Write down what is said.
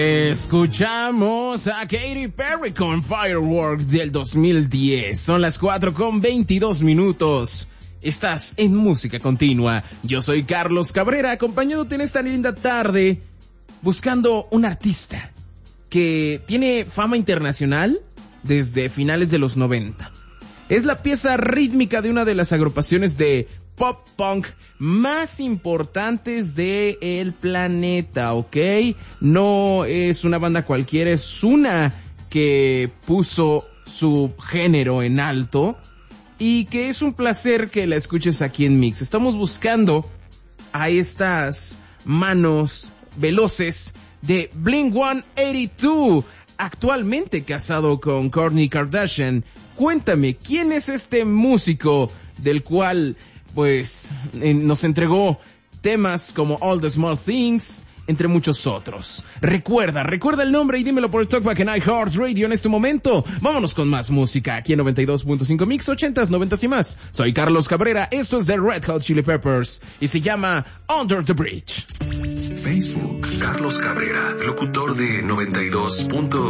Escuchamos a Katy Perry con Fireworks del 2010. Son las 4:22. Estás en Música Continua. Yo soy Carlos Cabrera, acompañándote en esta linda tarde, buscando un artista que tiene fama internacional desde finales de los 90. Es la pieza rítmica de una de las agrupaciones de pop punk más importantes del planeta, ¿ok? No es una banda cualquiera, es una que puso su género en alto y que es un placer que la escuches aquí en Mix. Estamos buscando a estas manos veloces de Blink-182, actualmente casado con Kourtney Kardashian. Cuéntame, ¿quién es este músico del cual pues nos entregó temas como All the Small Things, entre muchos otros? Recuerda el nombre y dímelo por el Talkback en iHeartRadio en este momento. Vámonos con más música aquí en 92.5 Mix, 80s, 90s y más. Soy Carlos Cabrera, esto es de Red Hot Chili Peppers y se llama Under the Bridge. Facebook, Carlos Cabrera, locutor de 92.